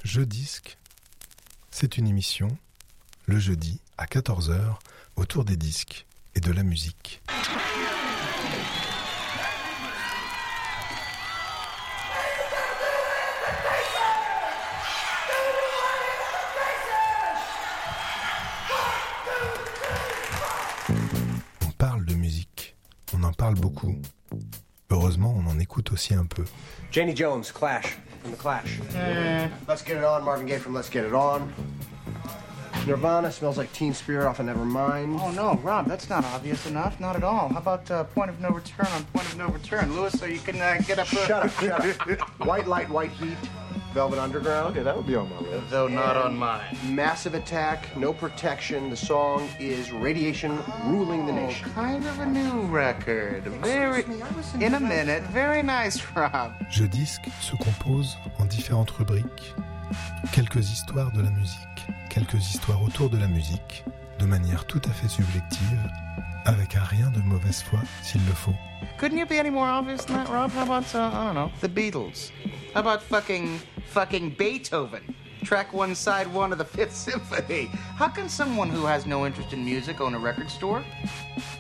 Jeux disques, c'est une émission, le jeudi à 14 h, autour des disques et de la musique. On parle de musique, on en parle beaucoup. Heureusement, on en écoute aussi un peu. Janie Jones, Clash, from The Clash. Let's Get It On, Marvin Gaye from Let's Get It On. Nirvana, Smells Like Teen Spirit off of Nevermind. Oh, no, Rob, that's not obvious enough. Not at all. How about Point of No Return on Point of No Return? Louis, so you can get up... Shut up. White Light, White Heat, Velvet Underground. Yeah, that would be on my list. Though not on mine. Massive Attack, No Protection. The song is Radiation Ruling the Nation. Kind of a new record. Very... In a minute. Very nice, Rob. Jeux disques se compose en différentes rubriques. Quelques histoires de la musique, quelques histoires autour de la musique, de manière tout à fait subjective, avec un rien de mauvaise foi s'il le faut. Couldn't you be any more obvious than that, Rob? How about, I don't know, the Beatles? How about fucking Beethoven? Track 1, side 1 of the Fifth Symphony. How can someone who has no interest in music own a record store?